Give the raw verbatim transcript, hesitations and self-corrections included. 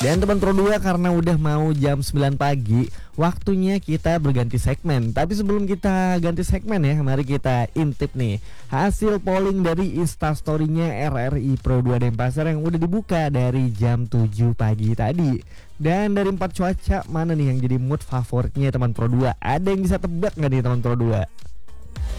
Dan teman Pro dua, karena udah mau jam sembilan pagi, waktunya kita berganti segmen. Tapi sebelum kita ganti segmen ya, mari kita intip nih hasil polling dari Instastory-nya R R I Pro dua Denpasar yang udah dibuka dari jam tujuh pagi tadi. Dan dari empat cuaca, mana nih yang jadi mood favoritnya teman Pro dua? Ada yang bisa tebak nggak nih teman Pro dua?